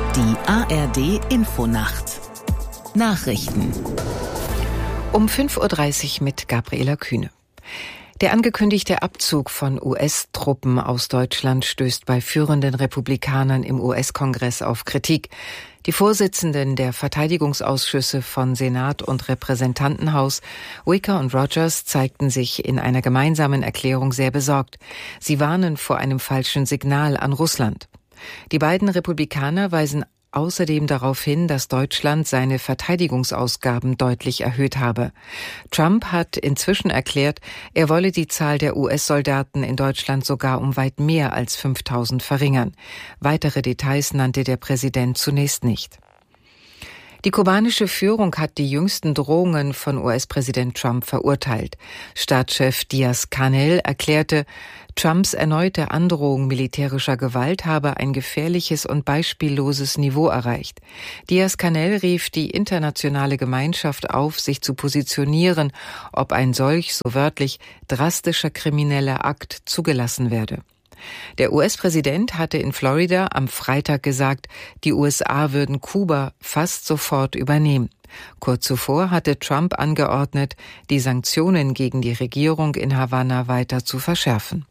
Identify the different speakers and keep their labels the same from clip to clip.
Speaker 1: Die ARD-Infonacht. Nachrichten.
Speaker 2: Um 5.30 Uhr mit Gabriela Kühne. Der angekündigte Abzug von US-Truppen aus Deutschland stößt bei führenden Republikanern im US-Kongress auf Kritik. Die Vorsitzenden der Verteidigungsausschüsse von Senat und Repräsentantenhaus, Wicker und Rogers, zeigten sich in einer gemeinsamen Erklärung sehr besorgt. Sie warnen vor einem falschen Signal an Russland. Die beiden Republikaner weisen außerdem darauf hin, dass Deutschland seine Verteidigungsausgaben deutlich erhöht habe. Trump hat inzwischen erklärt, er wolle die Zahl der US-Soldaten in Deutschland sogar um weit mehr als 5.000 verringern. Weitere Details nannte der Präsident zunächst nicht. Die kubanische Führung hat die jüngsten Drohungen von US-Präsident Trump verurteilt. Staatschef Díaz-Canel erklärte, Trumps erneute Androhung militärischer Gewalt habe ein gefährliches und beispielloses Niveau erreicht. Díaz-Canel rief die internationale Gemeinschaft auf, sich zu positionieren, ob ein solch, so wörtlich, drastischer krimineller Akt zugelassen werde. Der US-Präsident hatte in Florida am Freitag gesagt, die USA würden Kuba fast sofort übernehmen. Kurz zuvor hatte Trump angeordnet, die Sanktionen gegen die Regierung in Havanna weiter zu verschärfen.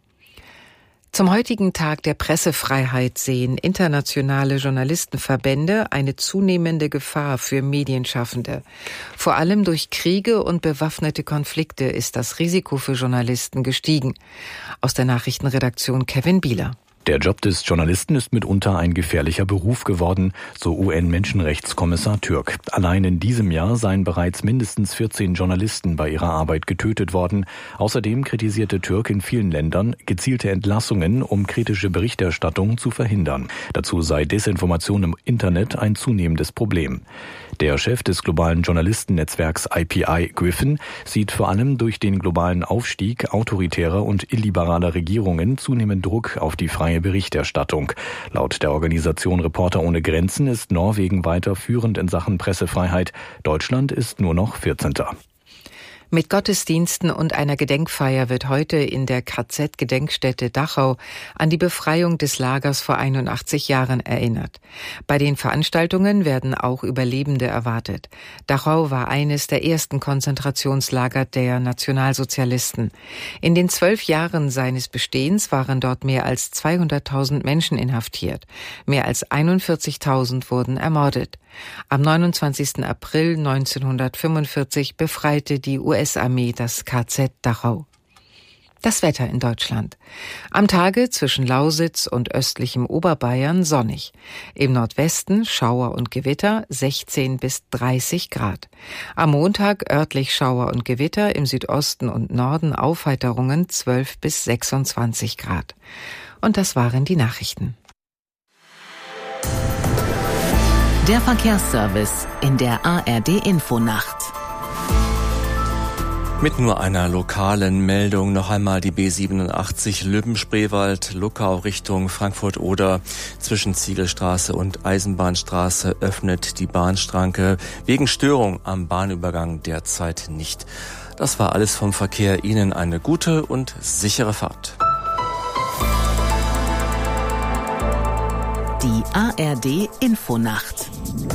Speaker 2: Zum heutigen Tag der Pressefreiheit sehen internationale Journalistenverbände eine zunehmende Gefahr für Medienschaffende. Vor allem durch Kriege und bewaffnete Konflikte ist das Risiko für Journalisten gestiegen. Aus der Nachrichtenredaktion Kevin Bieler.
Speaker 3: Der Job des Journalisten ist mitunter ein gefährlicher Beruf geworden, so UN-Menschenrechtskommissar Türk. Allein in diesem Jahr seien bereits mindestens 14 Journalisten bei ihrer Arbeit getötet worden. Außerdem kritisierte Türk in vielen Ländern gezielte Entlassungen, um kritische Berichterstattung zu verhindern. Dazu sei Desinformation im Internet ein zunehmendes Problem. Der Chef des globalen Journalistennetzwerks IPI, Griffin, sieht vor allem durch den globalen Aufstieg autoritärer und illiberaler Regierungen zunehmend Druck auf die freie Berichterstattung. Laut der Organisation Reporter ohne Grenzen ist Norwegen weiter führend in Sachen Pressefreiheit. Deutschland ist nur noch 14.
Speaker 2: Mit Gottesdiensten und einer Gedenkfeier wird heute in der KZ-Gedenkstätte Dachau an die Befreiung des Lagers vor 81 Jahren erinnert. Bei den Veranstaltungen werden auch Überlebende erwartet. Dachau war eines der ersten Konzentrationslager der Nationalsozialisten. In den 12 Jahren seines Bestehens waren dort mehr als 200.000 Menschen inhaftiert. Mehr als 41.000 wurden ermordet. Am 29. April 1945 befreite die US-Armee das KZ Dachau. Das Wetter in Deutschland. Am Tage zwischen Lausitz und östlichem Oberbayern sonnig. Im Nordwesten Schauer und Gewitter 16 bis 30 Grad. Am Montag örtlich Schauer und Gewitter, im Südosten und Norden Aufheiterungen 12 bis 26 Grad. Und das waren die Nachrichten.
Speaker 1: Der Verkehrsservice in der ARD-Infonacht.
Speaker 4: Mit nur einer lokalen Meldung noch einmal die B87 Lübben-Spreewald, Luckau Richtung Frankfurt-Oder. Zwischen Ziegelstraße und Eisenbahnstraße öffnet die Bahnstrecke wegen Störung am Bahnübergang derzeit nicht. Das war alles vom Verkehr. Ihnen eine gute und sichere Fahrt.
Speaker 1: Die ARD-Infonacht.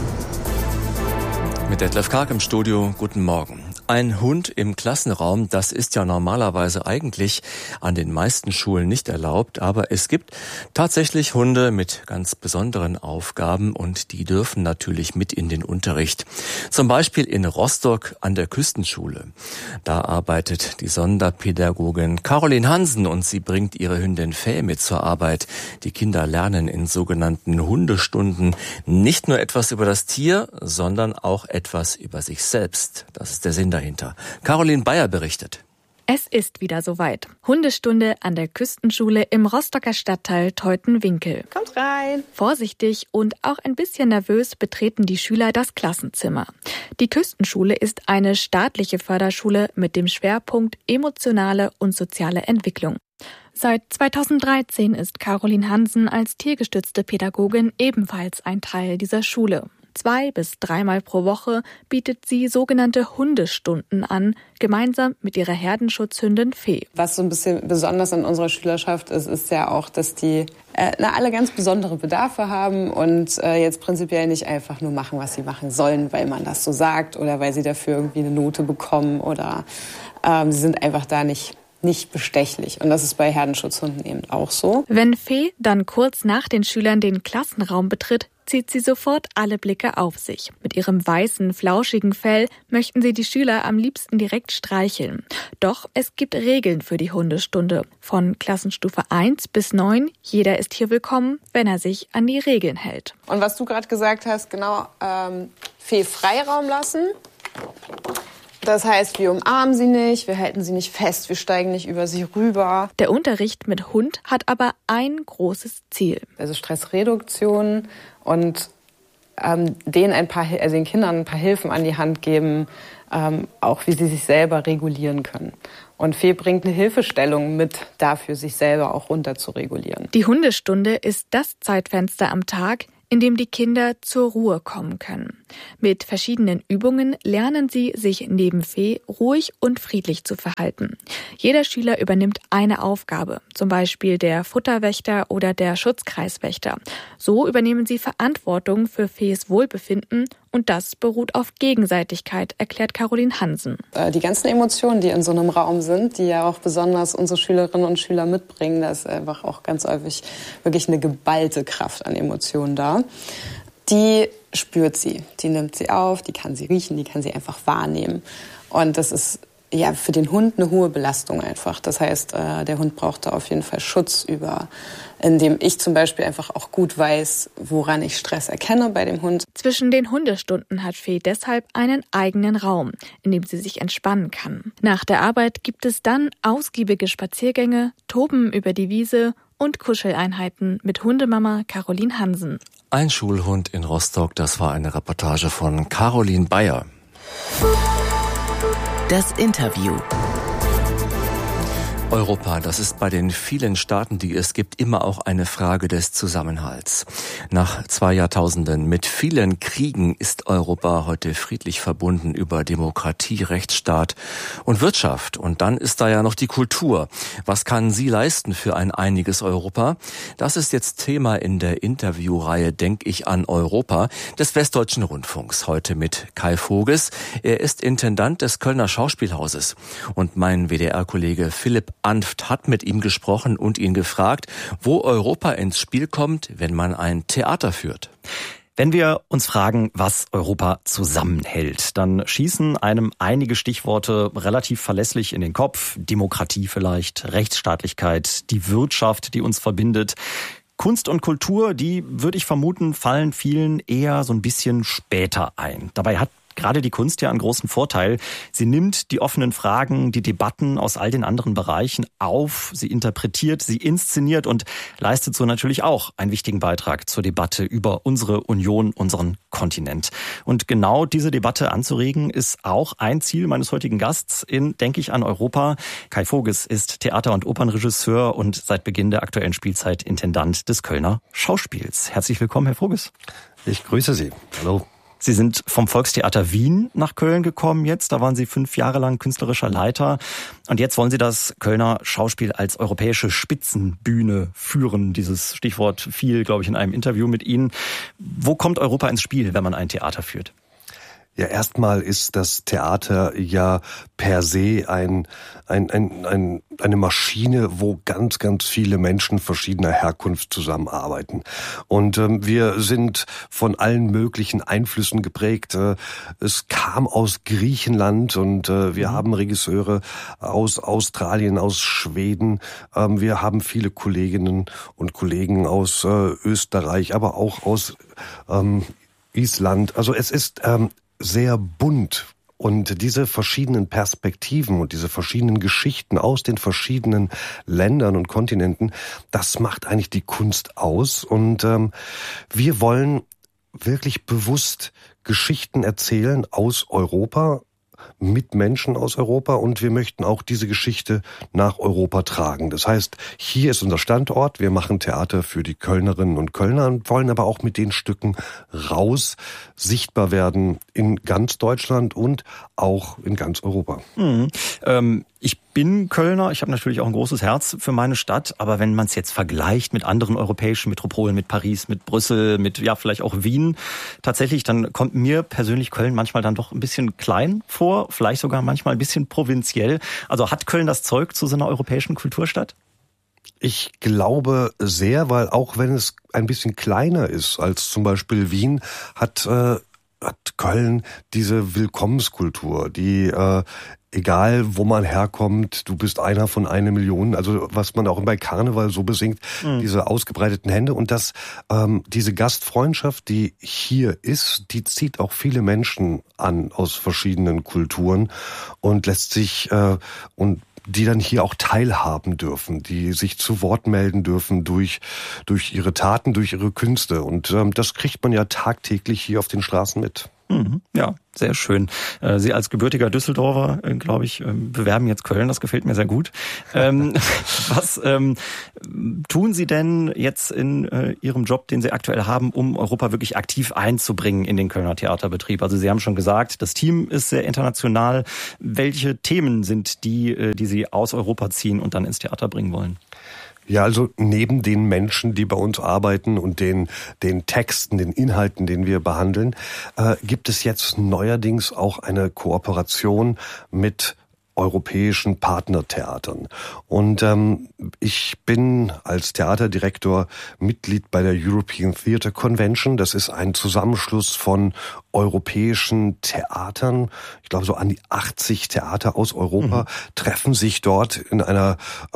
Speaker 4: Mit Detlef Karg im Studio. Guten Morgen. Ein Hund im Klassenraum, das ist ja normalerweise eigentlich an den meisten Schulen nicht erlaubt, aber es gibt tatsächlich Hunde mit ganz besonderen Aufgaben und die dürfen natürlich mit in den Unterricht. Zum Beispiel in Rostock an der Küstenschule. Da arbeitet die Sonderpädagogin Caroline Hansen und sie bringt ihre Hündin Fay mit zur Arbeit. Die Kinder lernen in sogenannten Hundestunden nicht nur etwas über das Tier, sondern auch etwas über sich selbst. Das ist der Sinn dahinter. Caroline Bayer berichtet.
Speaker 5: Es ist wieder soweit. Hundestunde an der Küstenschule im Rostocker Stadtteil Teutenwinkel.
Speaker 6: Kommt rein!
Speaker 5: Vorsichtig und auch ein bisschen nervös betreten die Schüler das Klassenzimmer. Die Küstenschule ist eine staatliche Förderschule mit dem Schwerpunkt emotionale und soziale Entwicklung. Seit 2013 ist Caroline Hansen als tiergestützte Pädagogin ebenfalls ein Teil dieser Schule. 2 bis 3 Mal pro Woche bietet sie sogenannte Hundestunden an, gemeinsam mit ihrer Herdenschutzhündin Fee.
Speaker 6: Was so ein bisschen besonders an unserer Schülerschaft ist ja auch, dass die alle ganz besondere Bedarfe haben und jetzt prinzipiell nicht einfach nur machen, was sie machen sollen, weil man das so sagt oder weil sie dafür irgendwie eine Note bekommen oder sie sind einfach da nicht bestechlich. Und das ist bei Herdenschutzhunden eben auch so.
Speaker 5: Wenn Fee dann kurz nach den Schülern den Klassenraum betritt, zieht sie sofort alle Blicke auf sich. Mit ihrem weißen, flauschigen Fell möchten sie die Schüler am liebsten direkt streicheln. Doch es gibt Regeln für die Hundestunde. Von Klassenstufe 1 bis 9, jeder ist hier willkommen, wenn er sich an die Regeln hält.
Speaker 6: Und was du gerade gesagt hast, genau, Fee Freiraum lassen. Das heißt, wir umarmen sie nicht, wir halten sie nicht fest, wir steigen nicht über sie rüber.
Speaker 5: Der Unterricht mit Hund hat aber ein großes Ziel.
Speaker 6: Also Stressreduktion und den Kindern ein paar Hilfen an die Hand geben, auch wie sie sich selber regulieren können. Und Fee bringt eine Hilfestellung mit dafür, sich selber auch runter zu regulieren.
Speaker 5: Die Hundestunde ist das Zeitfenster am Tag, in dem die Kinder zur Ruhe kommen können. Mit verschiedenen Übungen lernen sie, sich neben Fee ruhig und friedlich zu verhalten. Jeder Schüler übernimmt eine Aufgabe, zum Beispiel der Futterwächter oder der Schutzkreiswächter. So übernehmen sie Verantwortung für Fees Wohlbefinden und das beruht auf Gegenseitigkeit, erklärt Caroline Hansen.
Speaker 6: Die ganzen Emotionen, die in so einem Raum sind, die ja auch besonders unsere Schülerinnen und Schüler mitbringen, da ist einfach auch ganz häufig wirklich eine geballte Kraft an Emotionen da. Die spürt sie, die nimmt sie auf, die kann sie riechen, die kann sie einfach wahrnehmen. Und das ist ja für den Hund eine hohe Belastung einfach. Das heißt, der Hund braucht da auf jeden Fall Schutz indem ich zum Beispiel einfach auch gut weiß, woran ich Stress erkenne bei dem Hund.
Speaker 5: Zwischen den Hundestunden hat Fee deshalb einen eigenen Raum, in dem sie sich entspannen kann. Nach der Arbeit gibt es dann ausgiebige Spaziergänge, Toben über die Wiese und Kuscheleinheiten mit Hundemama Caroline Hansen.
Speaker 4: Ein Schulhund in Rostock, das war eine Reportage von Caroline Bayer.
Speaker 1: Das Interview.
Speaker 4: Europa, das ist bei den vielen Staaten, die es gibt, immer auch eine Frage des Zusammenhalts. Nach 2 Jahrtausenden mit vielen Kriegen ist Europa heute friedlich verbunden über Demokratie, Rechtsstaat und Wirtschaft. Und dann ist da ja noch die Kultur. Was kann sie leisten für ein einiges Europa? Das ist jetzt Thema in der Interviewreihe Denk ich an Europa des Westdeutschen Rundfunks. Heute mit Kai Voges. Er ist Intendant des Kölner Schauspielhauses. Und mein WDR-Kollege Philipp Anft hat mit ihm gesprochen und ihn gefragt, wo Europa ins Spiel kommt, wenn man ein Theater führt.
Speaker 3: Wenn wir uns fragen, was Europa zusammenhält, dann schießen einem einige Stichworte relativ verlässlich in den Kopf. Demokratie vielleicht, Rechtsstaatlichkeit, die Wirtschaft, die uns verbindet. Kunst und Kultur, die, würde ich vermuten, fallen vielen eher so ein bisschen später ein. Dabei hat gerade die Kunst ja einen großen Vorteil. Sie nimmt die offenen Fragen, die Debatten aus all den anderen Bereichen auf, sie interpretiert, sie inszeniert und leistet so natürlich auch einen wichtigen Beitrag zur Debatte über unsere Union, unseren Kontinent. Und genau diese Debatte anzuregen, ist auch ein Ziel meines heutigen Gasts in Denk ich an Europa. Kai Voges ist Theater- und Opernregisseur und seit Beginn der aktuellen Spielzeit Intendant des Kölner Schauspiels. Herzlich willkommen, Herr Voges.
Speaker 7: Ich grüße Sie. Hallo.
Speaker 3: Sie sind vom Volkstheater Wien nach Köln gekommen jetzt. Da waren Sie 5 Jahre lang künstlerischer Leiter. Und jetzt wollen Sie das Kölner Schauspiel als europäische Spitzenbühne führen. Dieses Stichwort fiel, glaube ich, in einem Interview mit Ihnen. Wo kommt Europa ins Spiel, wenn man ein Theater führt?
Speaker 7: Ja, erstmal ist das Theater ja per se eine Maschine, wo ganz, ganz viele Menschen verschiedener Herkunft zusammenarbeiten. Und wir sind von allen möglichen Einflüssen geprägt. Es kam aus Griechenland und wir haben Regisseure aus Australien, aus Schweden. Wir haben viele Kolleginnen und Kollegen aus Österreich, aber auch aus Island. Also es ist sehr bunt. Und diese verschiedenen Perspektiven und diese verschiedenen Geschichten aus den verschiedenen Ländern und Kontinenten, das macht eigentlich die Kunst aus. Und wir wollen wirklich bewusst Geschichten erzählen aus Europa mit Menschen aus Europa und wir möchten auch diese Geschichte nach Europa tragen. Das heißt, hier ist unser Standort, wir machen Theater für die Kölnerinnen und Kölner und wollen aber auch mit den Stücken raus sichtbar werden in ganz Deutschland und auch in ganz Europa.
Speaker 8: Ich bin Kölner, ich habe natürlich auch ein großes Herz für meine Stadt, aber wenn man es jetzt vergleicht mit anderen europäischen Metropolen, mit Paris, mit Brüssel, mit vielleicht auch Wien, tatsächlich, dann kommt mir persönlich Köln manchmal dann doch ein bisschen klein vor, vielleicht sogar manchmal ein bisschen provinziell. Also hat Köln das Zeug zu so einer europäischen Kulturstadt?
Speaker 7: Ich glaube sehr, weil auch wenn es ein bisschen kleiner ist als zum Beispiel Wien, hat Köln diese Willkommenskultur, die egal wo man herkommt, du bist einer von 1 Million, also was man auch bei Karneval so besingt, diese ausgebreiteten Hände und diese Gastfreundschaft, die hier ist, die zieht auch viele Menschen an aus verschiedenen Kulturen und lässt sich die dann hier auch teilhaben dürfen, die sich zu Wort melden dürfen durch ihre Taten, durch ihre Künste. Und das kriegt man ja tagtäglich hier auf den Straßen mit.
Speaker 8: Ja, sehr schön. Sie als gebürtiger Düsseldorfer, glaube ich, bewerben jetzt Köln. Das gefällt mir sehr gut. Was tun Sie denn jetzt in Ihrem Job, den Sie aktuell haben, um Europa wirklich aktiv einzubringen in den Kölner Theaterbetrieb? Also Sie haben schon gesagt, das Team ist sehr international. Welche Themen sind die Sie aus Europa ziehen und dann ins Theater bringen wollen?
Speaker 7: Ja, also neben den Menschen, die bei uns arbeiten und den Texten, den Inhalten, den wir behandeln, gibt es jetzt neuerdings auch eine Kooperation mit europäischen Partnertheatern. Und ich bin als Theaterdirektor Mitglied bei der European Theatre Convention. Das ist ein Zusammenschluss von europäischen Theatern. Ich glaube, so an die 80 Theater aus Europa treffen sich dort in einer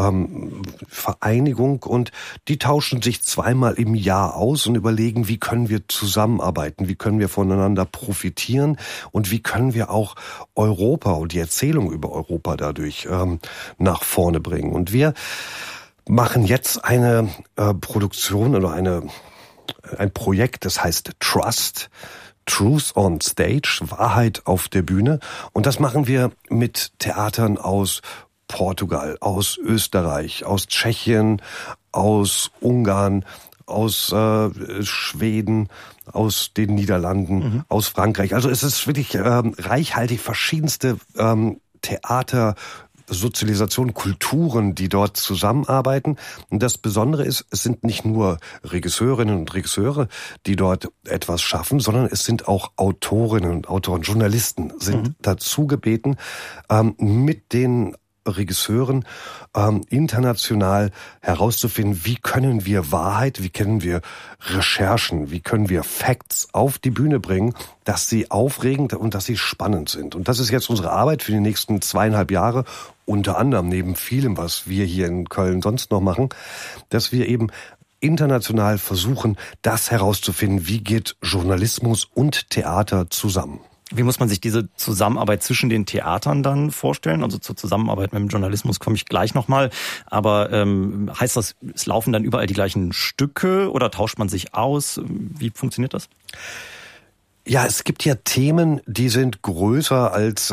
Speaker 7: Vereinigung und die tauschen sich 2-mal im Jahr aus und überlegen, wie können wir zusammenarbeiten, wie können wir voneinander profitieren und wie können wir auch Europa und die Erzählung über Europa dadurch nach vorne bringen. Und wir machen jetzt eine Produktion oder ein Projekt, das heißt Trust, Truth on Stage, Wahrheit auf der Bühne. Und das machen wir mit Theatern aus Portugal, aus Österreich, aus Tschechien, aus Ungarn, aus Schweden, aus den Niederlanden, aus Frankreich. Also es ist wirklich reichhaltig verschiedenste Theater, Sozialisation, Kulturen, die dort zusammenarbeiten. Und das Besondere ist, es sind nicht nur Regisseurinnen und Regisseure, die dort etwas schaffen, sondern es sind auch Autorinnen und Autoren, Journalisten sind dazu gebeten, mit den Regisseuren international herauszufinden, wie können wir Wahrheit, wie können wir Recherchen, wie können wir Facts auf die Bühne bringen, dass sie aufregend und dass sie spannend sind. Und das ist jetzt unsere Arbeit für die nächsten 2,5 Jahre, unter anderem neben vielem, was wir hier in Köln sonst noch machen, dass wir eben international versuchen, das herauszufinden, wie geht Journalismus und Theater zusammen.
Speaker 8: Wie muss man sich diese Zusammenarbeit zwischen den Theatern dann vorstellen? Also zur Zusammenarbeit mit dem Journalismus komme ich gleich nochmal. Aber heißt das, es laufen dann überall die gleichen Stücke oder tauscht man sich aus? Wie funktioniert das?
Speaker 7: Ja, es gibt ja Themen, die sind größer als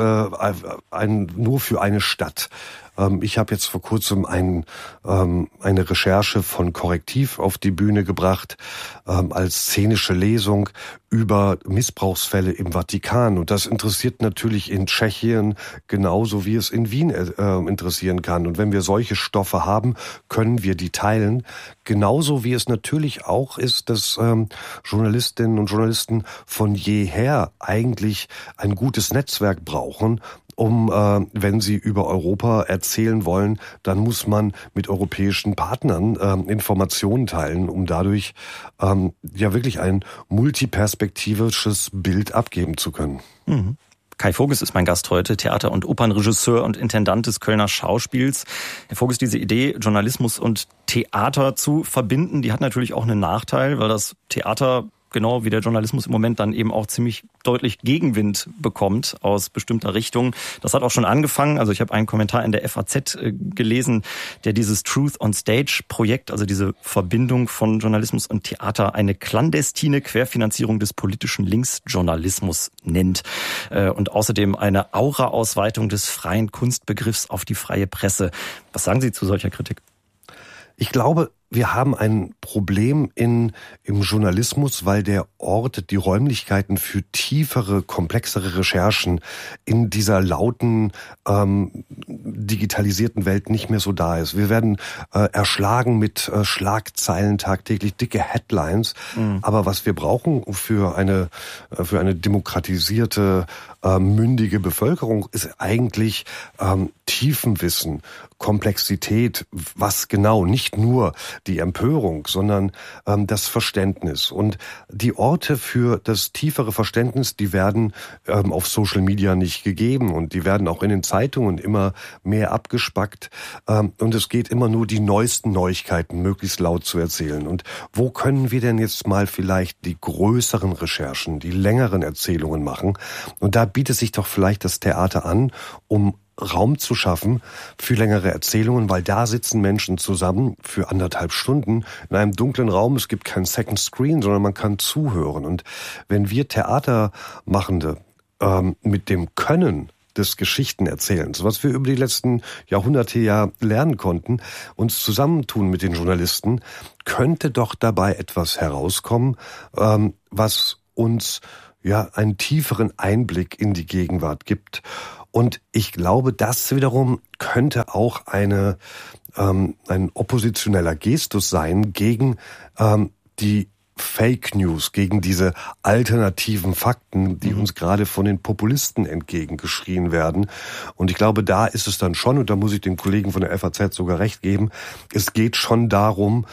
Speaker 7: nur für eine Stadt. Ich habe jetzt vor kurzem eine Recherche von Korrektiv auf die Bühne gebracht, als szenische Lesung über Missbrauchsfälle im Vatikan. Und das interessiert natürlich in Tschechien genauso, wie es in Wien interessieren kann. Und wenn wir solche Stoffe haben, können wir die teilen. Genauso wie es natürlich auch ist, dass Journalistinnen und Journalisten von jeher eigentlich ein gutes Netzwerk brauchen, wenn sie über Europa erzählen wollen, dann muss man mit europäischen Partnern Informationen teilen, um dadurch ja wirklich ein multiperspektivisches Bild abgeben zu können.
Speaker 8: Kai Voges ist mein Gast heute, Theater- und Opernregisseur und Intendant des Kölner Schauspiels. Herr Voges, diese Idee, Journalismus und Theater zu verbinden, die hat natürlich auch einen Nachteil, weil das Theater genau wie der Journalismus im Moment dann eben auch ziemlich deutlich Gegenwind bekommt aus bestimmter Richtung. Das hat auch schon angefangen. Also ich habe einen Kommentar in der FAZ gelesen, der dieses Truth on Stage Projekt, also diese Verbindung von Journalismus und Theater, eine clandestine Querfinanzierung des politischen Linksjournalismus nennt. Und außerdem eine Aura-Ausweitung des freien Kunstbegriffs auf die freie Presse. Was sagen Sie zu solcher Kritik?
Speaker 7: Ich glaube, wir haben ein Problem im Journalismus, weil der Ort, die Räumlichkeiten für tiefere, komplexere Recherchen in dieser lauten, digitalisierten Welt nicht mehr so da ist. Wir werden erschlagen mit Schlagzeilen tagtäglich, dicke Headlines. Aber was wir brauchen für eine demokratisierte, mündige Bevölkerung ist eigentlich Tiefenwissen, Komplexität, was genau, nicht nur die Empörung, sondern das Verständnis. Und die Orte für das tiefere Verständnis, die werden auf Social Media nicht gegeben und die werden auch in den Zeitungen immer mehr abgespackt. Und es geht immer nur, die neuesten Neuigkeiten möglichst laut zu erzählen. Und wo können wir denn jetzt mal vielleicht die größeren Recherchen, die längeren Erzählungen machen? Und da bietet sich doch vielleicht das Theater an, um Raum zu schaffen für längere Erzählungen, weil da sitzen Menschen zusammen für 1,5 Stunden in einem dunklen Raum. Es gibt kein Second Screen, sondern man kann zuhören. Und wenn wir Theatermachende mit dem Können des Geschichtenerzählens, was wir über die letzten Jahrhunderte ja lernen konnten, uns zusammentun mit den Journalisten, könnte doch dabei etwas herauskommen, was uns einen tieferen Einblick in die Gegenwart gibt. Und ich glaube, das wiederum könnte auch ein oppositioneller Gestus sein gegen die Fake News, gegen diese alternativen Fakten, die uns gerade von den Populisten entgegengeschrien werden. Und ich glaube, da ist es dann schon, und da muss ich den Kollegen von der FAZ sogar recht geben, es geht schon darum,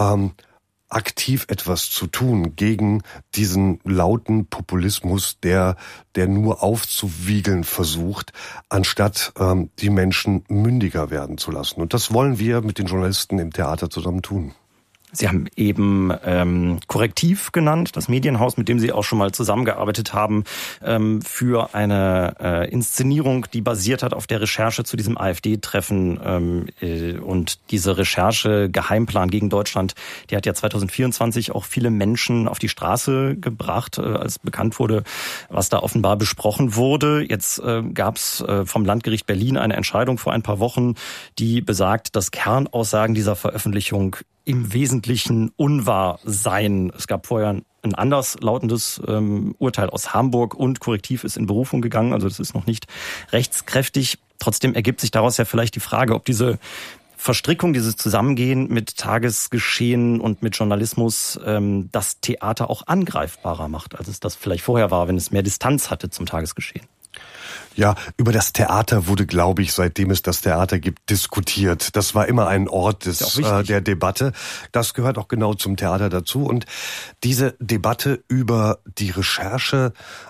Speaker 7: aktiv etwas zu tun gegen diesen lauten Populismus, der nur aufzuwiegeln versucht, anstatt die Menschen mündiger werden zu lassen. Und das wollen wir mit den Journalisten im Theater zusammen tun.
Speaker 8: Sie haben eben Korrektiv genannt, das Medienhaus, mit dem Sie auch schon mal zusammengearbeitet haben, für eine Inszenierung, die basiert hat auf der Recherche zu diesem AfD-Treffen. Und diese Recherche Geheimplan gegen Deutschland, die hat ja 2024 auch viele Menschen auf die Straße gebracht, als bekannt wurde, was da offenbar besprochen wurde. Jetzt gab es vom Landgericht Berlin eine Entscheidung vor ein paar Wochen, die besagt, dass Kernaussagen dieser Veröffentlichung im Wesentlichen unwahr seien. Es gab vorher ein anders lautendes Urteil aus Hamburg und Korrektiv ist in Berufung gegangen. Also das ist noch nicht rechtskräftig. Trotzdem ergibt sich daraus ja vielleicht die Frage, ob diese Verstrickung, dieses Zusammengehen mit Tagesgeschehen und mit Journalismus das Theater auch angreifbarer macht, als es das vielleicht vorher war, wenn es mehr Distanz hatte zum Tagesgeschehen.
Speaker 7: Ja, über das Theater wurde, glaube ich, seitdem es das Theater gibt, diskutiert. Das war immer ein Ort der Debatte. Das gehört auch genau zum Theater dazu. Und diese Debatte über die Recherche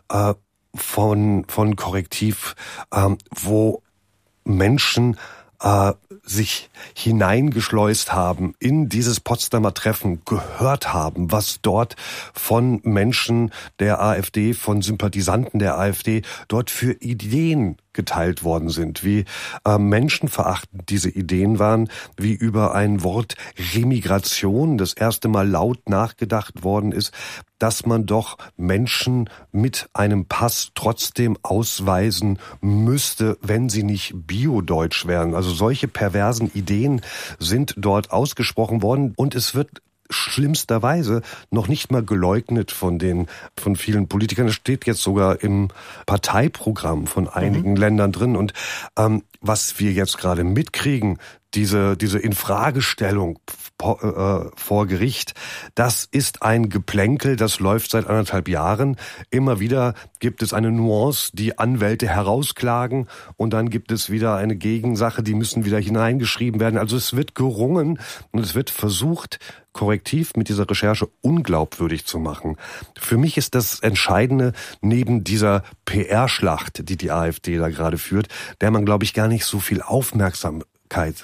Speaker 7: von Korrektiv, wo Menschen sich hineingeschleust haben in dieses Potsdamer Treffen, gehört haben, was dort von Menschen der AfD, von Sympathisanten der AfD dort für Ideen geteilt worden sind, wie menschenverachtend diese Ideen waren, wie über ein Wort Remigration das erste Mal laut nachgedacht worden ist, dass man doch Menschen mit einem Pass trotzdem ausweisen müsste, wenn sie nicht biodeutsch wären. Also solche perversen Ideen sind dort ausgesprochen worden und es wird schlimmsterweise noch nicht mal geleugnet von vielen Politikern. Es steht jetzt sogar im Parteiprogramm von einigen Ländern drin. Und was wir jetzt gerade mitkriegen, diese Infragestellung vor Gericht, das ist ein Geplänkel, das läuft seit 1,5 Jahren. Immer wieder gibt es eine Nuance, die Anwälte herausklagen und dann gibt es wieder eine Gegensache, die müssen wieder hineingeschrieben werden. Also es wird gerungen und es wird versucht, Korrektiv mit dieser Recherche unglaubwürdig zu machen. Für mich ist das Entscheidende neben dieser PR-Schlacht, die AfD da gerade führt, der man, glaube ich, gar nicht so viel Aufmerksamkeit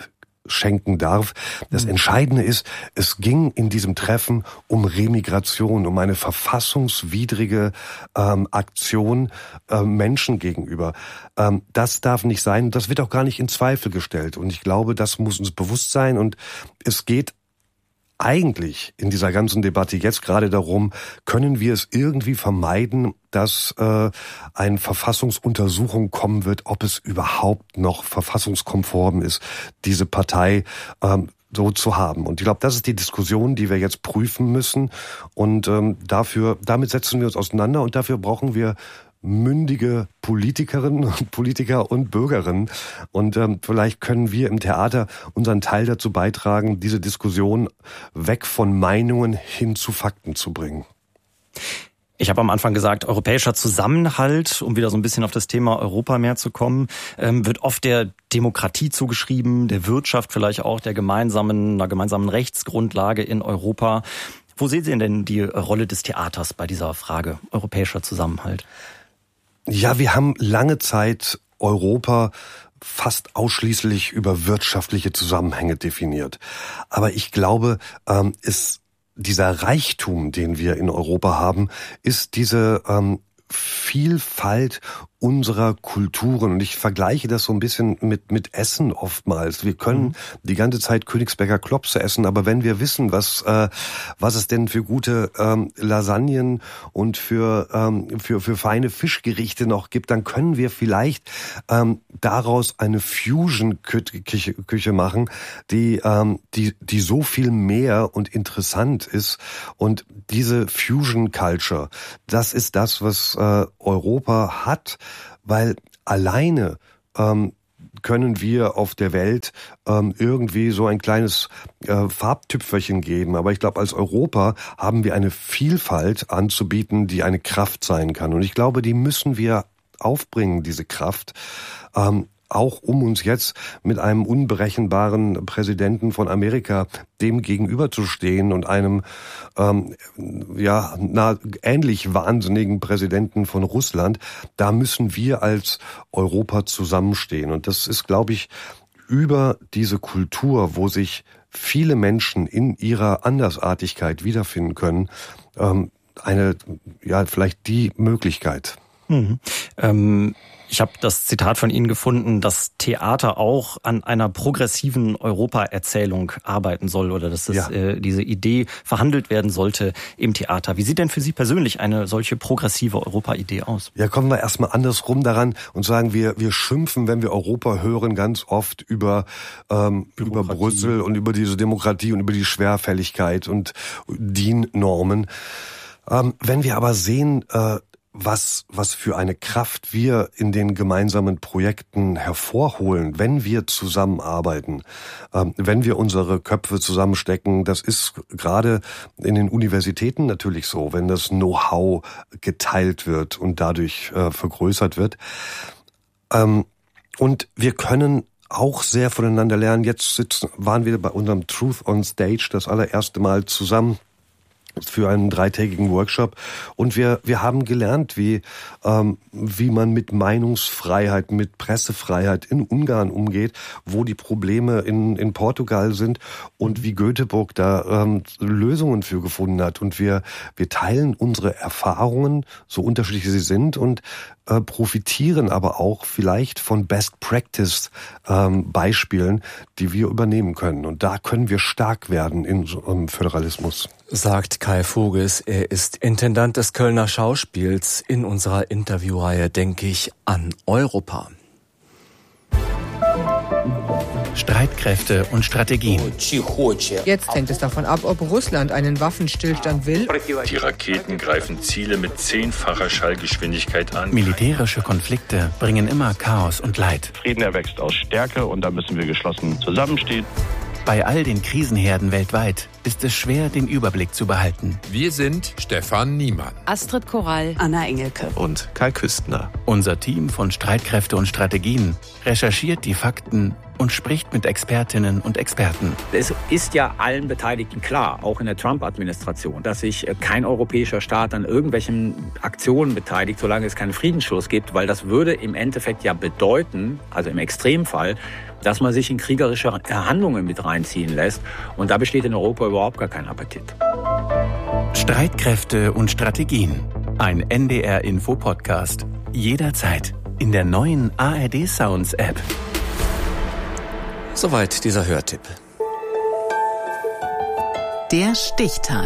Speaker 7: schenken darf. Das Entscheidende ist, es ging in diesem Treffen um Remigration, um eine verfassungswidrige Aktion Menschen gegenüber. Das darf nicht sein. Das wird auch gar nicht in Zweifel gestellt. Und ich glaube, das muss uns bewusst sein. Und es geht eigentlich in dieser ganzen Debatte jetzt gerade darum, können wir es irgendwie vermeiden, dass eine Verfassungsuntersuchung kommen wird, ob es überhaupt noch verfassungskonform ist, diese Partei so zu haben. Und ich glaube, das ist die Diskussion, die wir jetzt prüfen müssen. Und damit setzen wir uns auseinander und dafür brauchen wir mündige Politikerinnen und Politiker und Bürgerinnen. Und vielleicht können wir im Theater unseren Teil dazu beitragen, diese Diskussion weg von Meinungen hin zu Fakten zu bringen.
Speaker 8: Ich habe am Anfang gesagt, europäischer Zusammenhalt, um wieder so ein bisschen auf das Thema Europa mehr zu kommen, wird oft der Demokratie zugeschrieben, der Wirtschaft vielleicht auch, einer gemeinsamen Rechtsgrundlage in Europa. Wo sehen Sie denn die Rolle des Theaters bei dieser Frage europäischer Zusammenhalt?
Speaker 7: Ja, wir haben lange Zeit Europa fast ausschließlich über wirtschaftliche Zusammenhänge definiert. Aber ich glaube, dieser Reichtum, den wir in Europa haben, ist diese Vielfalt unserer Kulturen. Und ich vergleiche das so ein bisschen mit Essen oftmals. Wir können die ganze Zeit Königsberger Klopse essen, aber wenn wir wissen, was es denn für gute Lasagnen und für feine Fischgerichte noch gibt, dann können wir vielleicht daraus eine Fusion-Küche machen, die so viel mehr und interessant ist. Und diese Fusion-Culture, das ist das, was Europa hat, weil alleine können wir auf der Welt irgendwie so ein kleines Farbtüpferchen geben. Aber ich glaube, als Europa haben wir eine Vielfalt anzubieten, die eine Kraft sein kann. Und ich glaube, die müssen wir aufbringen, diese Kraft, auch um uns jetzt mit einem unberechenbaren Präsidenten von Amerika dem gegenüberzustehen und einem ähnlich wahnsinnigen Präsidenten von Russland. Da müssen wir als Europa zusammenstehen. Und das ist, glaube ich, über diese Kultur, wo sich viele Menschen in ihrer Andersartigkeit wiederfinden können, vielleicht die Möglichkeit.
Speaker 8: Ich habe das Zitat von Ihnen gefunden, dass Theater auch an einer progressiven Europa-Erzählung arbeiten soll oder dass diese Idee verhandelt werden sollte im Theater. Wie sieht denn für Sie persönlich eine solche progressive Europa-Idee aus?
Speaker 7: Ja, kommen wir erstmal andersrum daran und sagen, wir schimpfen, wenn wir Europa hören, ganz oft über Brüssel und über diese Demokratie und über die Schwerfälligkeit und DIN-Normen. Wenn wir aber sehen, was für eine Kraft wir in den gemeinsamen Projekten hervorholen, wenn wir zusammenarbeiten, wenn wir unsere Köpfe zusammenstecken. Das ist gerade in den Universitäten natürlich so, wenn das Know-how geteilt wird und dadurch vergrößert wird. Und wir können auch sehr voneinander lernen. Jetzt waren wir bei unserem Truth on Stage das allererste Mal zusammen für einen 3-tägigen Workshop und wir haben gelernt, wie man mit Meinungsfreiheit, mit Pressefreiheit in Ungarn umgeht, wo die Probleme in Portugal sind und wie Göteborg da Lösungen für gefunden hat. Und wir teilen unsere Erfahrungen, so unterschiedlich sie sind, und profitieren aber auch vielleicht von Best Practice Beispielen, die wir übernehmen können. Und da können wir stark werden im Föderalismus.
Speaker 4: Sagt Kai Voges, er ist Intendant des Kölner Schauspiels. In unserer Interviewreihe denke ich an Europa.
Speaker 9: Streitkräfte und Strategien.
Speaker 10: Jetzt hängt es davon ab, ob Russland einen Waffenstillstand will.
Speaker 11: Die Raketen greifen Ziele mit 10-facher Schallgeschwindigkeit an.
Speaker 9: Militärische Konflikte bringen immer Chaos und Leid.
Speaker 12: Frieden erwächst aus Stärke und da müssen wir geschlossen zusammenstehen.
Speaker 9: Bei all den Krisenherden weltweit ist es schwer, den Überblick zu behalten.
Speaker 13: Wir sind Stefan Niemann,
Speaker 14: Astrid Korall, Anna Engelke
Speaker 15: und Kai Küstner.
Speaker 9: Unser Team von Streitkräfte und Strategien recherchiert die Fakten und spricht mit Expertinnen und Experten.
Speaker 15: Es ist ja allen Beteiligten klar, auch in der Trump-Administration, dass sich kein europäischer Staat an irgendwelchen Aktionen beteiligt, solange es keinen Friedensschluss gibt, weil das würde im Endeffekt ja bedeuten, also im Extremfall, dass man sich in kriegerische Handlungen mit reinziehen lässt. Und da besteht in Europa überhaupt gar kein Appetit.
Speaker 9: Streitkräfte und Strategien. Ein NDR-Info-Podcast. Jederzeit in der neuen ARD Sounds App.
Speaker 4: Soweit dieser Hörtipp.
Speaker 1: Der Stichtag.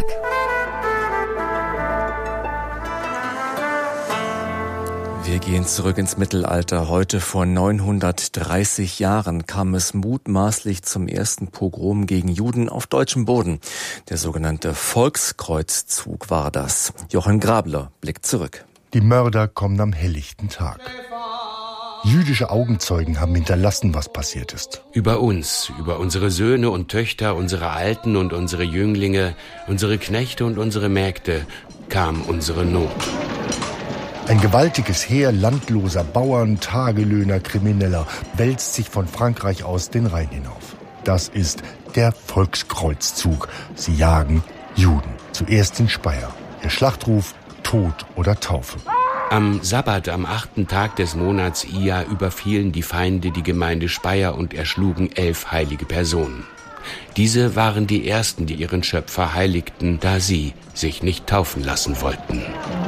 Speaker 4: Wir gehen zurück ins Mittelalter. Heute vor 930 Jahren kam es mutmaßlich zum ersten Pogrom gegen Juden auf deutschem Boden. Der sogenannte Volkskreuzzug war das. Jochen Grabler blickt zurück.
Speaker 16: Die Mörder kommen am helllichten Tag. Jüdische Augenzeugen haben hinterlassen, was passiert ist.
Speaker 17: Über uns, über unsere Söhne und Töchter, unsere Alten und unsere Jünglinge, unsere Knechte und unsere Mägde kam unsere Not.
Speaker 16: Ein gewaltiges Heer landloser Bauern, Tagelöhner, Krimineller wälzt sich von Frankreich aus den Rhein hinauf. Das ist der Volkskreuzzug. Sie jagen Juden. Zuerst in Speyer. Ihr Schlachtruf: Tod oder Taufe.
Speaker 17: Am Sabbat, am 8. Tag des Monats Ia, überfielen die Feinde die Gemeinde Speyer und erschlugen 11 heilige Personen. Diese waren die ersten, die ihren Schöpfer heiligten, da sie sich nicht taufen lassen wollten.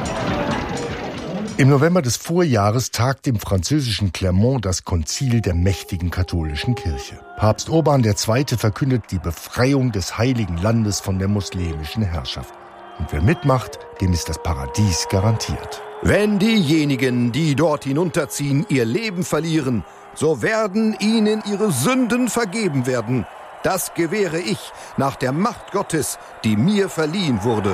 Speaker 16: Im November des Vorjahres tagt im französischen Clermont das Konzil der mächtigen katholischen Kirche. Papst Urban II. Verkündet die Befreiung des Heiligen Landes von der muslimischen Herrschaft. Und wer mitmacht, dem ist das Paradies garantiert.
Speaker 18: Wenn diejenigen, die dort hinunterziehen, ihr Leben verlieren, so werden ihnen ihre Sünden vergeben werden. Das gewähre ich nach der Macht Gottes, die mir verliehen wurde.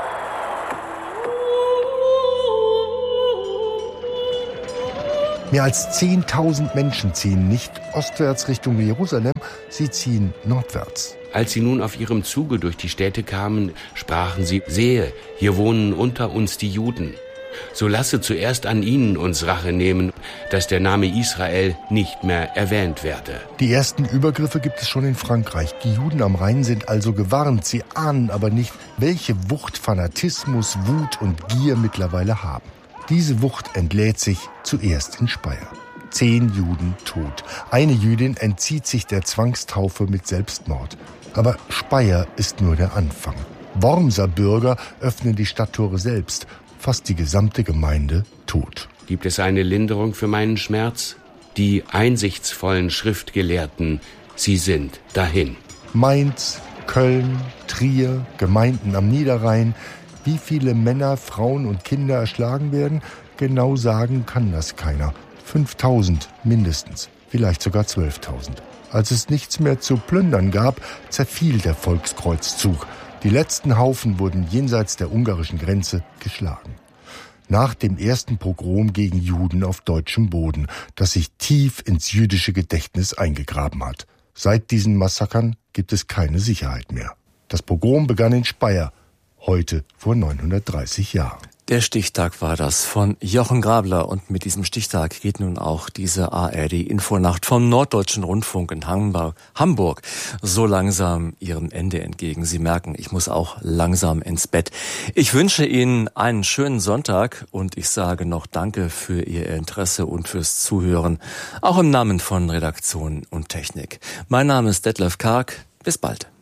Speaker 16: Mehr als 10.000 Menschen ziehen nicht ostwärts Richtung Jerusalem, sie ziehen nordwärts.
Speaker 17: Als sie nun auf ihrem Zuge durch die Städte kamen, sprachen sie: Sehe, hier wohnen unter uns die Juden. So lasse zuerst an ihnen uns Rache nehmen, dass der Name Israel nicht mehr erwähnt werde.
Speaker 16: Die ersten Übergriffe gibt es schon in Frankreich. Die Juden am Rhein sind also gewarnt. Sie ahnen aber nicht, welche Wucht Fanatismus, Wut und Gier mittlerweile haben. Diese Wucht entlädt sich zuerst in Speyer. 10 Juden tot. Eine Jüdin entzieht sich der Zwangstaufe mit Selbstmord. Aber Speyer ist nur der Anfang. Wormser Bürger öffnen die Stadttore selbst. Fast die gesamte Gemeinde tot.
Speaker 17: Gibt es eine Linderung für meinen Schmerz? Die einsichtsvollen Schriftgelehrten, sie sind dahin.
Speaker 16: Mainz, Köln, Trier, Gemeinden am Niederrhein. Wie viele Männer, Frauen und Kinder erschlagen werden, genau sagen kann das keiner. 5.000 mindestens, vielleicht sogar 12.000. Als es nichts mehr zu plündern gab, zerfiel der Volkskreuzzug. Die letzten Haufen wurden jenseits der ungarischen Grenze geschlagen. Nach dem ersten Pogrom gegen Juden auf deutschem Boden, das sich tief ins jüdische Gedächtnis eingegraben hat. Seit diesen Massakern gibt es keine Sicherheit mehr. Das Pogrom begann in Speyer, heute vor 930 Jahren.
Speaker 4: Der Stichtag war das von Jochen Grabler, und mit diesem Stichtag geht nun auch diese ARD-Infonacht vom Norddeutschen Rundfunk in Hamburg so langsam ihrem Ende entgegen. Sie merken, ich muss auch langsam ins Bett. Ich wünsche Ihnen einen schönen Sonntag und ich sage noch Danke für Ihr Interesse und fürs Zuhören, auch im Namen von Redaktion und Technik. Mein Name ist Detlef Karg. Bis bald.